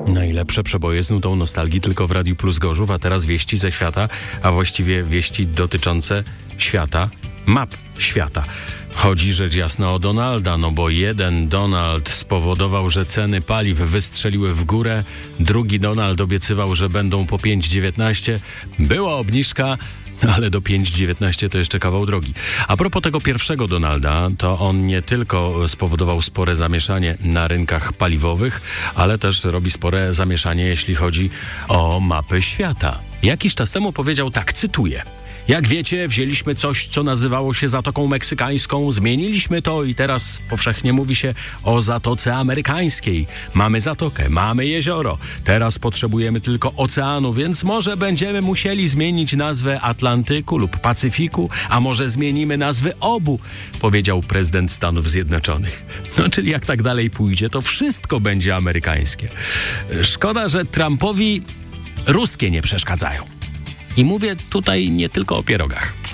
Najlepsze przeboje z nutą nostalgii tylko w Radiu Plus Gorzów, a teraz wieści ze świata, a właściwie wieści dotyczące świata, map świata. Chodzi rzecz jasna o Donalda, no bo jeden Donald spowodował, że ceny paliw wystrzeliły w górę, drugi Donald obiecywał, że będą po 5,19. Była obniżka, ale do 5,19 to jeszcze kawał drogi. A propos tego pierwszego Donalda, to on nie tylko spowodował spore zamieszanie na rynkach paliwowych, ale też robi spore zamieszanie, jeśli chodzi o mapy świata. Jakiś czas temu powiedział tak, cytuję: jak wiecie, wzięliśmy coś, co nazywało się Zatoką Meksykańską, zmieniliśmy to i teraz powszechnie mówi się o Zatoce Amerykańskiej. Mamy zatokę, mamy jezioro, teraz potrzebujemy tylko oceanu, więc może będziemy musieli zmienić nazwę Atlantyku lub Pacyfiku, a może zmienimy nazwy obu, powiedział prezydent Stanów Zjednoczonych. No, czyli jak tak dalej pójdzie, to wszystko będzie amerykańskie. Szkoda, że Trumpowi ruskie nie przeszkadzają. I mówię tutaj nie tylko o pierogach.